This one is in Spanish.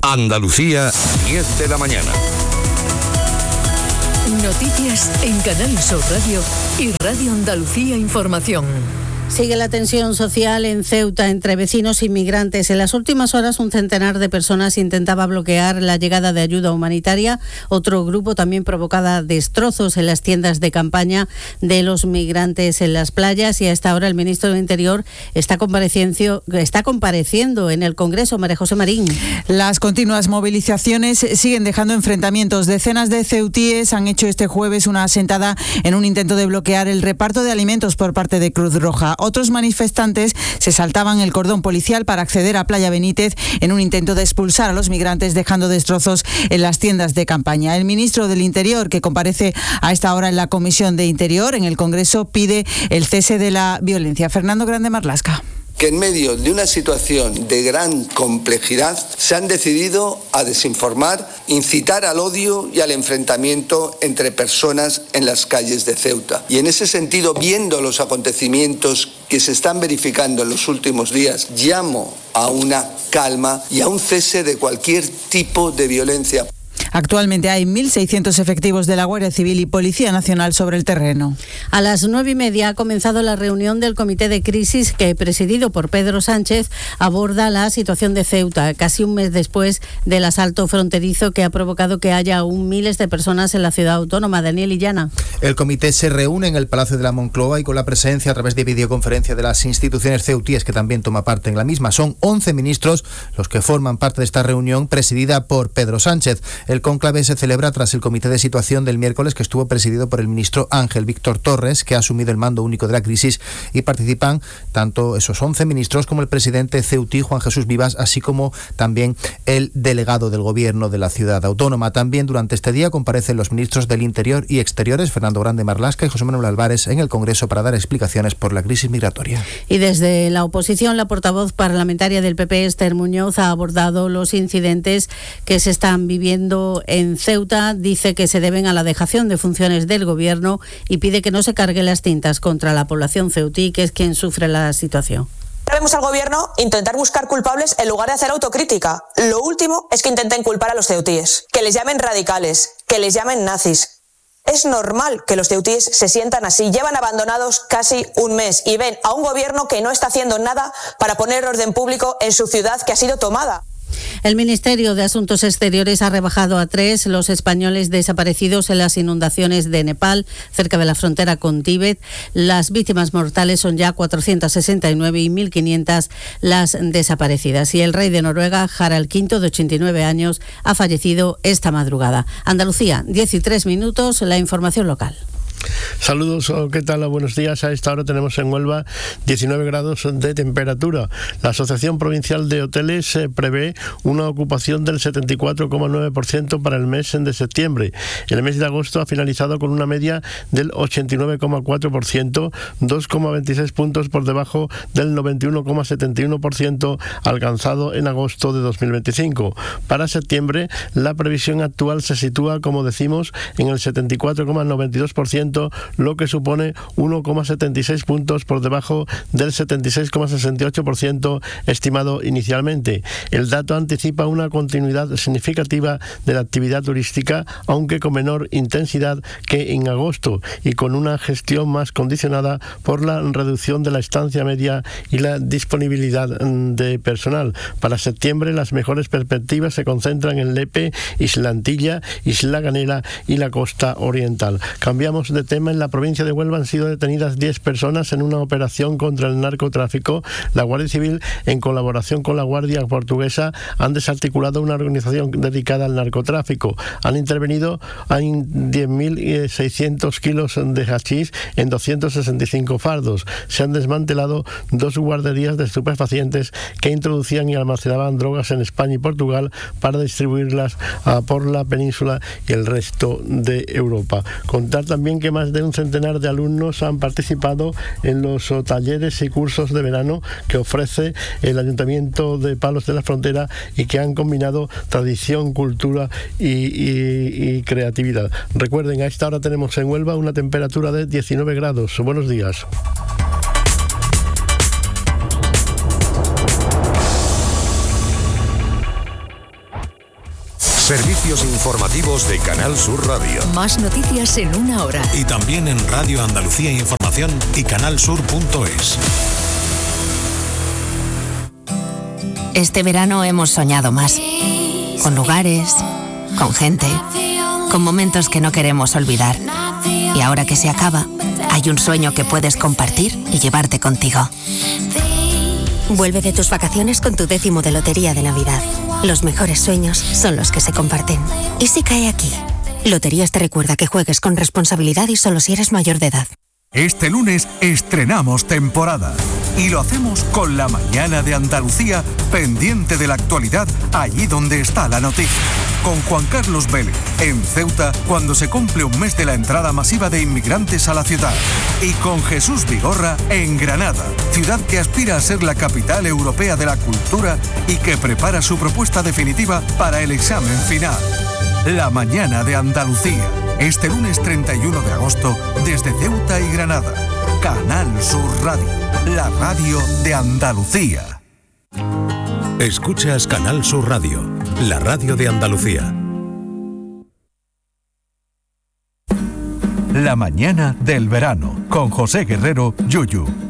Andalucía, 10 de la mañana. Noticias en Canal Sur Radio y Radio Andalucía Información. Sigue la tensión social en Ceuta entre vecinos y migrantes. En las últimas horas, un centenar de personas intentaba bloquear la llegada de ayuda humanitaria. Otro grupo también provocaba destrozos en las tiendas de campaña de los migrantes en las playas. Y a esta hora el ministro del Interior está compareciendo en el Congreso. María José Marín. Las continuas movilizaciones siguen dejando enfrentamientos. Decenas de ceutíes han hecho este jueves una asentada en un intento de bloquear el reparto de alimentos por parte de Cruz Roja. Otros manifestantes se saltaban el cordón policial para acceder a Playa Benítez en un intento de expulsar a los migrantes, dejando destrozos en las tiendas de campaña. El ministro del Interior, que comparece a esta hora en la Comisión de Interior en el Congreso, pide el cese de la violencia. Fernando Grande Marlasca. Que en medio de una situación de gran complejidad se han decidido a desinformar, incitar al odio y al enfrentamiento entre personas en las calles de Ceuta. Y en ese sentido, viendo los acontecimientos que se están verificando en los últimos días, llamo a una calma y a un cese de cualquier tipo de violencia. Actualmente hay 1.600 efectivos de la Guardia Civil y Policía Nacional sobre el terreno. A las 9:30 ha comenzado la reunión del Comité de Crisis que, presidido por Pedro Sánchez, aborda la situación de Ceuta, casi un mes después del asalto fronterizo que ha provocado que haya aún miles de personas en la ciudad autónoma. Daniel Illana. El comité se reúne en el Palacio de la Moncloa y con la presencia a través de videoconferencia de las instituciones ceutíes que también toma parte en la misma. Son 11 ministros los que forman parte de esta reunión presidida por Pedro Sánchez. El cónclave se celebra tras el comité de situación del miércoles, que estuvo presidido por el ministro Ángel Víctor Torres, que ha asumido el mando único de la crisis, y participan tanto esos 11 ministros como el presidente ceutí, Juan Jesús Vivas, así como también el delegado del gobierno de la ciudad autónoma. También durante este día comparecen los ministros del Interior y Exteriores, Fernando Grande Marlasca y José Manuel Álvarez, en el Congreso para dar explicaciones por la crisis migratoria. Y desde la oposición, la portavoz parlamentaria del PP, Esther Muñoz, ha abordado los incidentes que se están viviendo en Ceuta. Dice que se deben a la dejación de funciones del gobierno y pide que no se carguen las tintas contra la población ceutí, que es quien sufre la situación. Vemos al gobierno intentar buscar culpables en lugar de hacer autocrítica. Lo último es que intenten culpar a los ceutíes, que les llamen radicales, que les llamen nazis. Es normal que los ceutíes se sientan así. Llevan abandonados casi un mes y ven a un gobierno que no está haciendo nada para poner orden público en su ciudad que ha sido tomada. El Ministerio de Asuntos Exteriores ha rebajado a 3 los españoles desaparecidos en las inundaciones de Nepal, cerca de la frontera con Tíbet. Las víctimas mortales son ya 469 y 1.500 las desaparecidas. Y el rey de Noruega, Harald V, de 89 años, ha fallecido esta madrugada. Andalucía, 10:03, la información local. Saludos, ¿qué tal? Buenos días. A esta hora tenemos en Huelva 19 grados de temperatura. La Asociación Provincial de Hoteles prevé una ocupación del 74,9% para el mes de septiembre. El mes de agosto ha finalizado con una media del 89,4%, 2,26 puntos por debajo del 91,71% alcanzado en agosto de 2025. Para septiembre, la previsión actual se sitúa, como decimos, en el 74,92%, lo que supone 1,76 puntos por debajo del 76,68% estimado inicialmente. El dato anticipa una continuidad significativa de la actividad turística, aunque con menor intensidad que en agosto y con una gestión más condicionada por la reducción de la estancia media y la disponibilidad de personal. Para septiembre, las mejores perspectivas se concentran en Lepe, Isla Antilla, Isla Ganera y la costa oriental. Cambiamos de tema. En la provincia de Huelva han sido detenidas 10 personas en una operación contra el narcotráfico. La Guardia Civil, en colaboración con la Guardia Portuguesa, han desarticulado una organización dedicada al narcotráfico. Han intervenido en 10.600 kilos de hachís en 265 fardos. Se han desmantelado 2 guarderías de estupefacientes que introducían y almacenaban drogas en España y Portugal para distribuirlas por la península y el resto de Europa. Contar también que más de un centenar de alumnos han participado en los talleres y cursos de verano que ofrece el Ayuntamiento de Palos de la Frontera y que han combinado tradición, cultura y creatividad. Recuerden, a esta hora tenemos en Huelva una temperatura de 19 grados. Buenos días. Servicios informativos de Canal Sur Radio. Más noticias en una hora. Y también en Radio Andalucía Información y canalsur.es. Este verano hemos soñado más. Con lugares, con gente, con momentos que no queremos olvidar. Y ahora que se acaba, hay un sueño que puedes compartir y llevarte contigo. Vuelve de tus vacaciones con tu 10º de Lotería de Navidad. Los mejores sueños son los que se comparten. ¿Y si cae aquí? Loterías te recuerda que juegues con responsabilidad y solo si eres mayor de edad. Este lunes estrenamos temporada y lo hacemos con La Mañana de Andalucía, pendiente de la actualidad allí donde está la noticia. Con Juan Carlos Vélez en Ceuta cuando se cumple un mes de la entrada masiva de inmigrantes a la ciudad. Y con Jesús Vigorra en Granada, ciudad que aspira a ser la capital europea de la cultura y que prepara su propuesta definitiva para el examen final. La Mañana de Andalucía, este lunes 31 de agosto, desde Ceuta y Granada. Canal Sur Radio, la radio de Andalucía. Escuchas Canal Sur Radio, la radio de Andalucía. La mañana del verano, con José Guerrero, Yuyu.